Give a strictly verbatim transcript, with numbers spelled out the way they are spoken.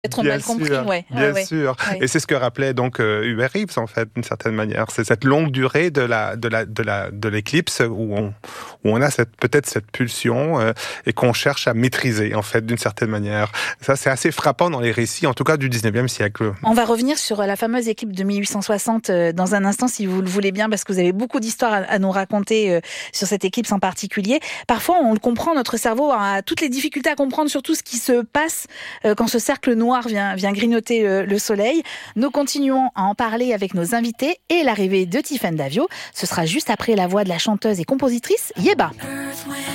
Être bien mal compris, sûr, ouais. bien ouais, ouais. sûr. Ouais. Et c'est ce que rappelait donc euh, Hubert Reeves, en fait, d'une certaine manière. C'est cette longue durée de la de la de la de l'éclipse où on où on a cette peut-être cette pulsion euh, et qu'on cherche à maîtriser, en fait, d'une certaine manière. Ça, c'est assez frappant dans les récits, en tout cas du dix-neuvième siècle. On va revenir sur la fameuse éclipse de mille huit cent soixante euh, dans un instant, si vous le voulez bien, parce que vous avez beaucoup d'histoires à, à nous raconter euh, sur cette éclipse en particulier. Parfois, on le comprend, notre cerveau a toutes les difficultés à comprendre surtout ce qui se passe euh, quand ce cercle noir vient, vient grignoter euh, le soleil. Nous continuons à en parler avec nos invités et l'arrivée de Tiffaine Davio. Ce sera juste après la voix de la chanteuse et compositrice Yeba.